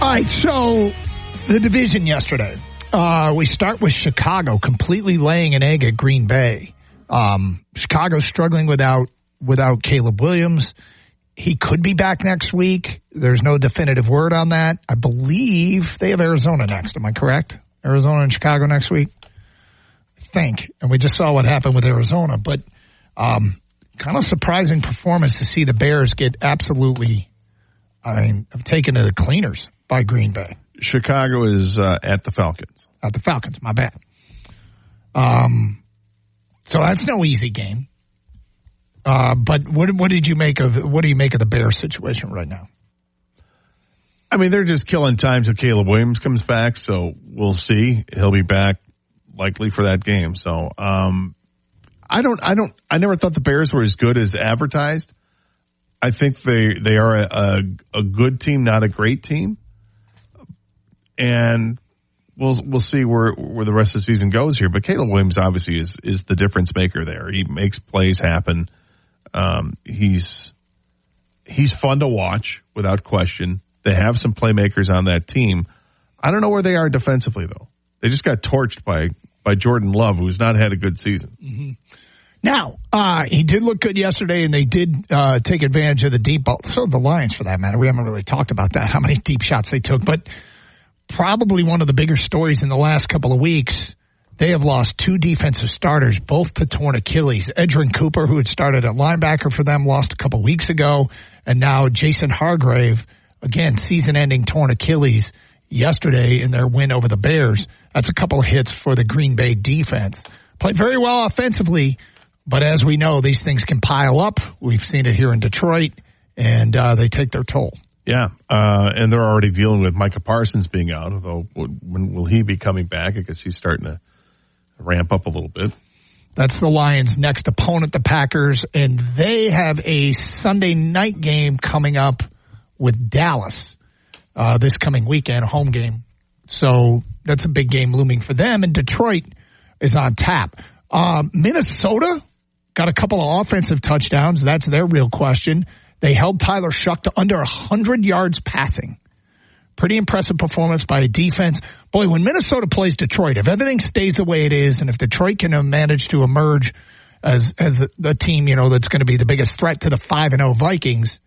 All right, so the division yesterday. We start with Chicago completely laying an egg at Green Bay. Chicago struggling without Caleb Williams. He could be back next week. There's no definitive word on that. I believe they have Arizona next. Am I correct? Arizona and Chicago next week? I think. And we just saw what happened with Arizona. But kind of surprising performance to see the Bears get absolutely, taken to the cleaners by Green Bay. Chicago is at the Falcons. At the Falcons, my bad. So that's no easy game. But what do you make of the Bears situation right now? I mean, they're just killing time till Caleb Williams comes back, so we'll see. He'll be back likely for that game. So I never thought the Bears were as good as advertised. I think they are a good team, not a great team. And we'll see where the rest of the season goes here. But Caleb Williams obviously is the difference maker there. He makes plays happen. He's fun to watch without question. They have some playmakers on that team. I don't know where they are defensively though. They just got torched by Jordan Love, who's not had a good season. Mm-hmm. Now, he did look good yesterday, and they did take advantage of the deep ball. So the Lions, for that matter. We haven't really talked about that, how many deep shots they took. But probably one of the bigger stories in the last couple of weeks, they have lost two defensive starters, both to torn Achilles. Edgerrin Cooper, who had started at linebacker for them, lost a couple weeks ago. And now Jason Hargrave, again, season-ending torn Achilles yesterday in their win over the Bears. That's a couple of hits for the Green Bay defense. Played very well offensively, but as we know, these things can pile up. We've seen it here in Detroit, and they take their toll. Yeah, and they're already dealing with Micah Parsons being out, although when will he be coming back? I guess he's starting to ramp up a little bit. That's the Lions' next opponent, the Packers, and they have a Sunday night game coming up with Dallas this coming weekend, a home game. So that's a big game looming for them, and Detroit is on tap. Minnesota got a couple of offensive touchdowns. That's their real question. They held Tyler Shuck to under 100 yards passing. Pretty impressive performance by a defense. Boy, when Minnesota plays Detroit, if everything stays the way it is, and if Detroit can manage to emerge as the team, that's going to be the biggest threat to the 5-0 Vikings,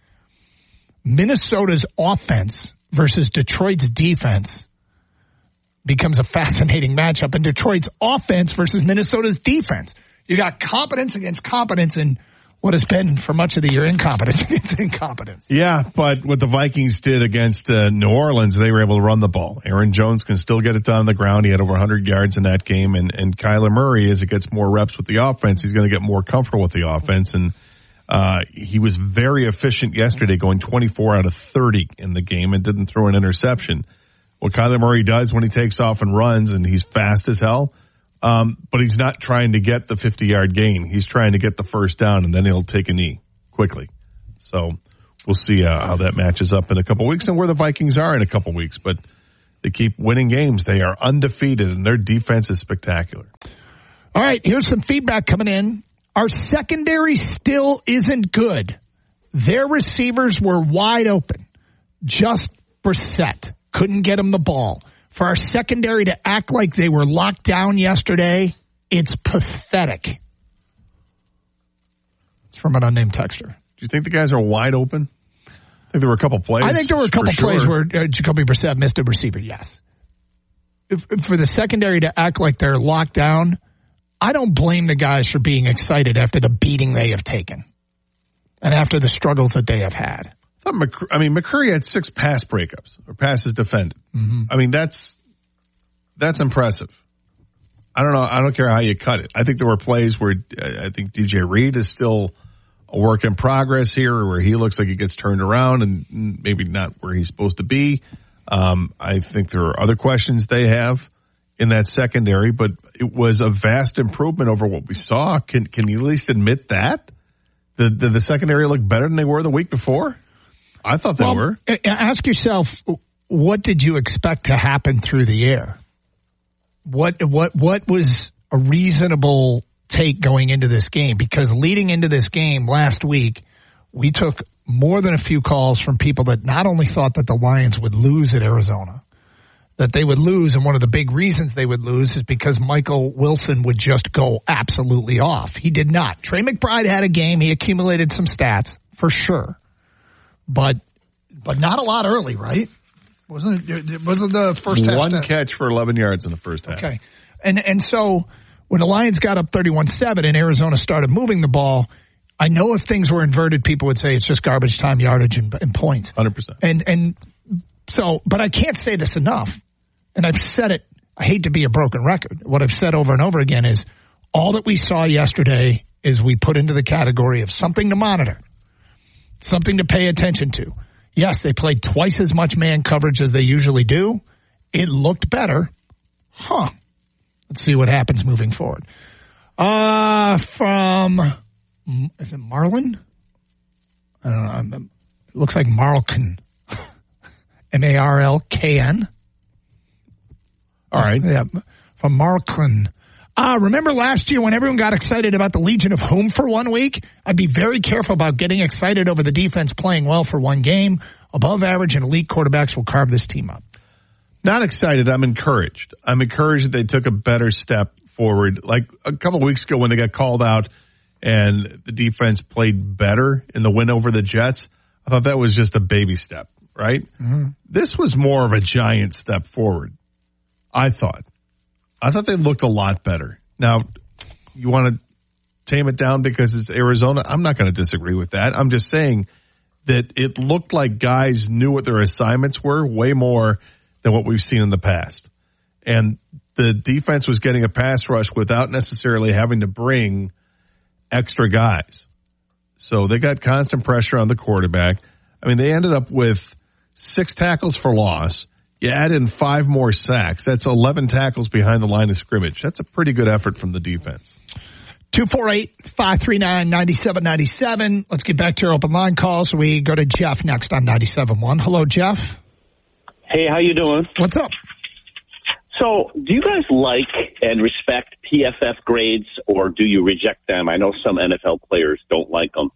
Minnesota's offense versus Detroit's defense becomes a fascinating matchup. And Detroit's offense versus Minnesota's defense. You got competence against competence and what has been for much of the year incompetence against incompetence. Yeah, but what the Vikings did against New Orleans, they were able to run the ball. Aaron Jones can still get it done on the ground. He had over 100 yards in that game. And Kyler Murray, as it gets more reps with the offense, he's going to get more comfortable with the offense. And he was very efficient yesterday, going 24 out of 30 in the game and didn't throw an interception. What Kyler Murray does when he takes off and runs, and he's fast as hell, but he's not trying to get the 50-yard gain. He's trying to get the first down, and then he'll take a knee quickly. So we'll see how that matches up in a couple weeks and where the Vikings are in a couple weeks. But they keep winning games. They are undefeated, and their defense is spectacular. All right, here's some feedback coming in. Our secondary still isn't good. Their receivers were wide open. Just Brissett. Couldn't get him the ball. For our secondary to act like they were locked down yesterday, it's pathetic. It's from an unnamed texter. Do you think the guys are wide open? I think there were a couple plays. I think there were a couple plays where Jacoby Brissett missed a receiver, yes. For the secondary to act like they're locked down, I don't blame the guys for being excited after the beating they have taken and after the struggles that they have had. McCurry had 6 pass breakups or passes defended. Mm-hmm. I mean, that's impressive. I don't know. I don't care how you cut it. I think there were plays where I think DJ Reed is still a work in progress here, where he looks like he gets turned around and maybe not where he's supposed to be. I think there are other questions they have in that secondary, but it was a vast improvement over what we saw. Can you at least admit that? Did the secondary look better than they were the week before? I thought they were. Ask yourself, what did you expect to happen through the air? What was a reasonable take going into this game? Because leading into this game last week, we took more than a few calls from people that not only thought that the Lions would lose at Arizona, that they would lose, and one of the big reasons they would lose is because Michael Wilson would just go absolutely off. He did not. Trey McBride had a game. He accumulated some stats, for sure. But not a lot early, right? Wasn't the first half? One catch for 11 yards in the first half. Okay. And so when the Lions got up 31-7 and Arizona started moving the ball, I know if things were inverted, people would say it's just garbage time yardage and points. 100%. And so, but I can't say this enough. And I've said it, I hate to be a broken record. What I've said over and over again is all that we saw yesterday is we put into the category of something to monitor, something to pay attention to. Yes, they played twice as much man coverage as they usually do. It looked better. Let's see what happens moving forward. Is it Marlin? I don't know. It looks like Marlkin. Marlkn. All right. Yeah, from Marlkin. Remember last year when everyone got excited about the Legion of Whom for 1 week? I'd be very careful about getting excited over the defense playing well for one game. Above average and elite quarterbacks will carve this team up. Not excited. I'm encouraged. I'm encouraged that they took a better step forward. Like a couple of weeks ago when they got called out and the defense played better in the win over the Jets, I thought that was just a baby step, right? Mm-hmm. This was more of a giant step forward, I thought. I thought they looked a lot better. Now, you want to tame it down because it's Arizona? I'm not going to disagree with that. I'm just saying that it looked like guys knew what their assignments were way more than what we've seen in the past. And the defense was getting a pass rush without necessarily having to bring extra guys. So they got constant pressure on the quarterback. I mean, they ended up with 6 tackles for loss. You add in 5 more sacks. That's 11 tackles behind the line of scrimmage. That's a pretty good effort from the defense. 248-539-9797. Let's get back to your open line calls. We go to Jeff next on 97.1. Hello, Jeff. Hey, how you doing? What's up? So, do you guys like and respect PFF grades, or do you reject them? I know some NFL players don't like them.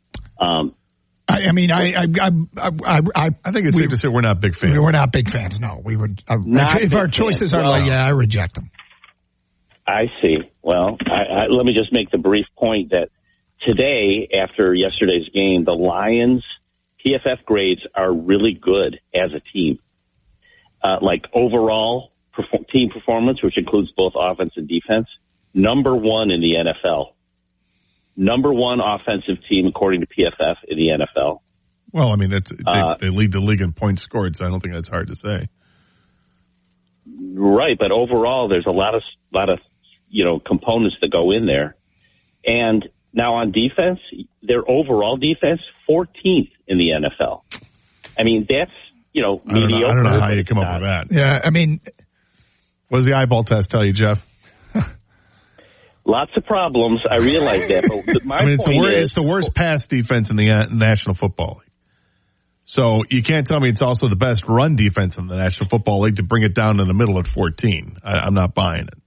I think it's safe to say we're not big fans. We're not big fans. No, we would. If our choices are like, I reject them. I see. Well, let me just make the brief point that today, after yesterday's game, the Lions' PFF grades are really good as a team. Like overall team performance, which includes both offense and defense, number 1 in the NFL. Number 1 offensive team according to PFF in the NFL. Well, I mean, they lead the league in points scored, so I don't think that's hard to say. Right, but overall, there's a lot of components that go in there. And now on defense, their overall defense, 14th in the NFL. I mean, that's mediocre. I don't know how you come up with that. Yeah, I mean, what does the eyeball test tell you, Jeff? Lots of problems. I realize that. But it's the worst pass defense in the National Football League. So you can't tell me it's also the best run defense in the National Football League to bring it down in the middle at 14. I'm not buying it.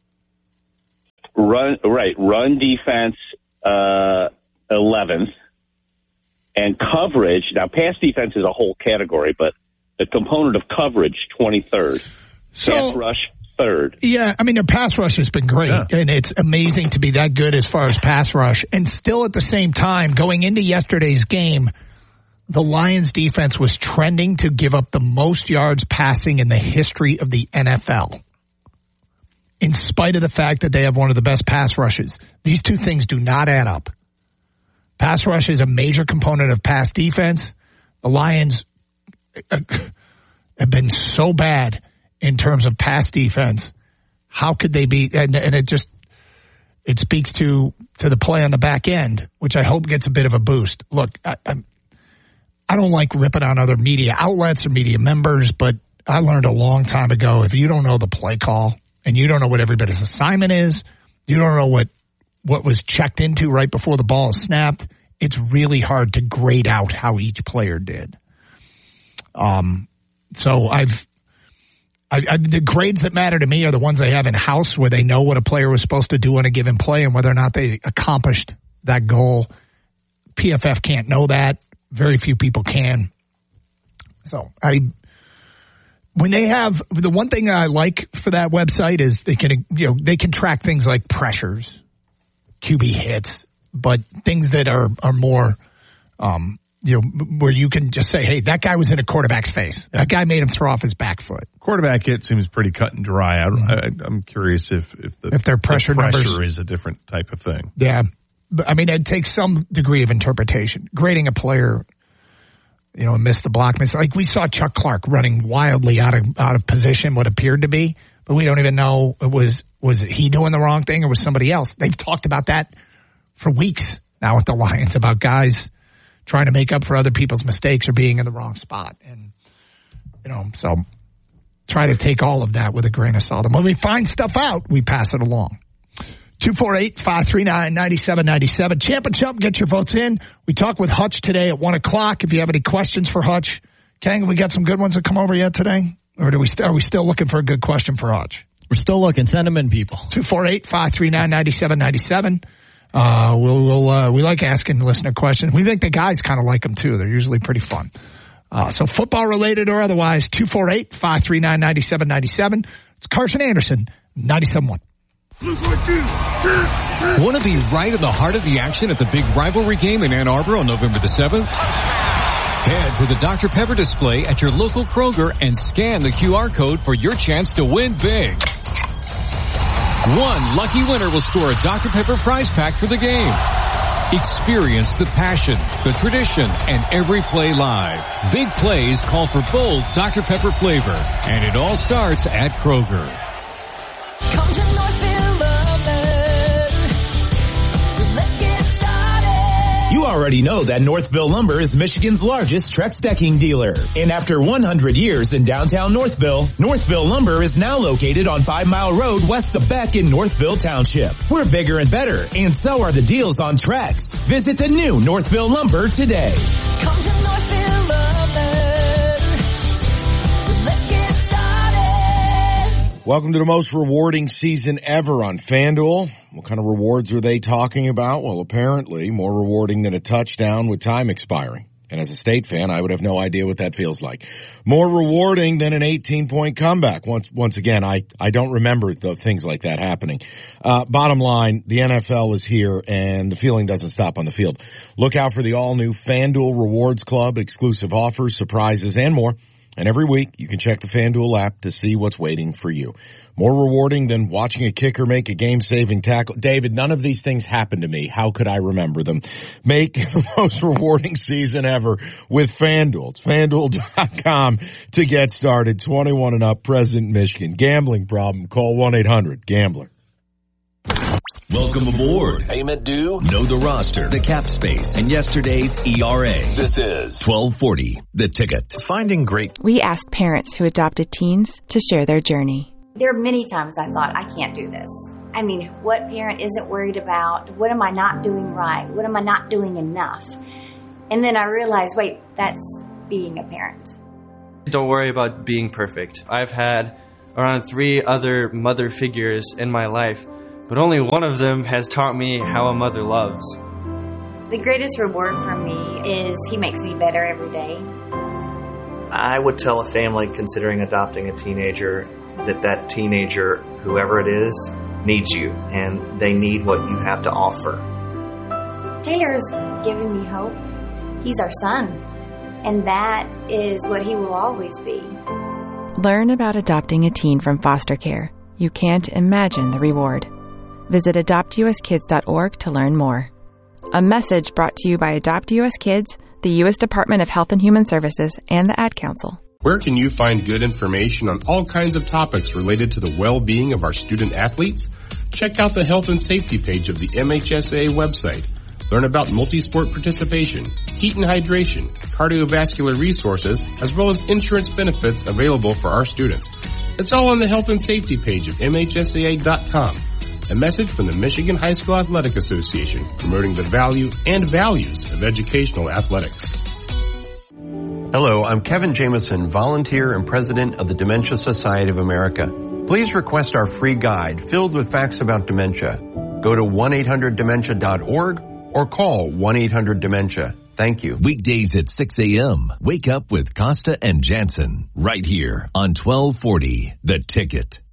Run defense 11th, and coverage. Now, pass defense is a whole category, but the component of coverage 23rd. So, pass rush 3rd. Yeah, I mean, their pass rush has been great, and it's amazing to be that good as far as pass rush. And still at the same time, going into yesterday's game, the Lions defense was trending to give up the most yards passing in the history of the NFL. In spite of the fact that they have one of the best pass rushes. These two things do not add up. Pass rush is a major component of pass defense. The Lions have been so bad in terms of pass defense. How could they be? And it speaks to the play on the back end, which I hope gets a bit of a boost. Look, I don't like ripping on other media outlets or media members, but I learned a long time ago, if you don't know the play call and you don't know what everybody's assignment is, you don't know what was checked into right before the ball is snapped, it's really hard to grade out how each player did. So the grades that matter to me are the ones they have in house, where they know what a player was supposed to do on a given play and whether or not they accomplished that goal. PFF can't know that. Very few people can. So when they have, the one thing I like for that website is they can track things like pressures, QB hits, but things that are more, where you can just say, hey, that guy was in a quarterback's face. That guy made him throw off his back foot. Quarterback hit seems pretty cut and dry. I'm curious if their pressure is a different type of thing. Yeah. But, I mean, it takes some degree of interpretation. Grading a player, miss the block, like we saw Chuck Clark running wildly out of position, what appeared to be, but we don't even know was he doing the wrong thing or was somebody else. They've talked about that for weeks now with the Lions, about guys trying to make up for other people's mistakes or being in the wrong spot. And, so try to take all of that with a grain of salt. And when we find stuff out, we pass it along. 248-539-9797. Champ and Chump, get your votes in. We talk with Hutch today at 1 o'clock. If you have any questions for Hutch, Kang, we got some good ones that come over yet today? Or are we still looking for a good question for Hutch? We're still looking. Send them in, people. 248-539-9797. We like asking listener questions. We think the guys kind of like them too. They're usually pretty fun. So football related or otherwise, 248-539-9797. It's Carson Anderson, 97.1. Want to be right in the heart of the action at the big rivalry game in Ann Arbor on November the 7th? Head to the Dr. Pepper display at your local Kroger and scan the QR code for your chance to win big. One lucky winner will score a Dr. Pepper prize pack for the game. Experience the passion, the tradition, and every play live. Big plays call for bold Dr. Pepper flavor, and it all starts at Kroger. Come to Northville Lumber. Let's get started. You already know that Northville Lumber is Michigan's largest Trex decking dealer. And after 100 years in downtown Northville, Northville Lumber is now located on 5 Mile Road west of Beck in Northville Township. We're bigger and better, and so are the deals on Trex. Visit the new Northville Lumber today. Come to Northville Lumber. Let's get started. Welcome to the most rewarding season ever on FanDuel. What kind of rewards are they talking about? Well, apparently more rewarding than a touchdown with time expiring. And as a State fan, I would have no idea what that feels like. More rewarding than an 18-point comeback. Once again, I don't remember things like that happening. Bottom line, the NFL is here, and the feeling doesn't stop on the field. Look out for the all-new FanDuel Rewards Club, exclusive offers, surprises, and more. And every week, you can check the FanDuel app to see what's waiting for you. More rewarding than watching a kicker make a game-saving tackle. David, none of these things happened to me. How could I remember them? Make the most rewarding season ever with FanDuel. It's FanDuel.com to get started. 21 and up, President Michigan. Gambling problem, call 1-800-GAMBLER. Welcome aboard. Payment due. Know the roster, the cap space, and yesterday's ERA. This is 1240, The Ticket. Finding great. We asked parents who adopted teens to share their journey. There are many times I thought, I can't do this. I mean, what parent isn't worried about? What am I not doing right? What am I not doing enough? And then I realized, wait, that's being a parent. Don't worry about being perfect. I've had around 3 other mother figures in my life, but only one of them has taught me how a mother loves. The greatest reward for me is he makes me better every day. I would tell a family considering adopting a teenager that teenager, whoever it is, needs you, and they need what you have to offer. Taylor's given me hope. He's our son, and that is what he will always be. Learn about adopting a teen from foster care. You can't imagine the reward. Visit adoptuskids.org to learn more. A message brought to you by Adopt US Kids, the U.S. Department of Health and Human Services, and the Ad Council. Where can you find good information on all kinds of topics related to the well-being of our student athletes? Check out the health and safety page of the MHSAA website. Learn about multi-sport participation, heat and hydration, cardiovascular resources, as well as insurance benefits available for our students. It's all on the health and safety page of MHSAA.com. A message from the Michigan High School Athletic Association, promoting the value and values of educational athletics. Hello, I'm Kevin Jameson, volunteer and president of the Dementia Society of America. Please request our free guide filled with facts about dementia. Go to 1-800-Dementia.org or call 1-800-DEMENTIA. Thank you. Weekdays at 6 a.m. Wake up with Costa and Jansen right here on 1240 The Ticket.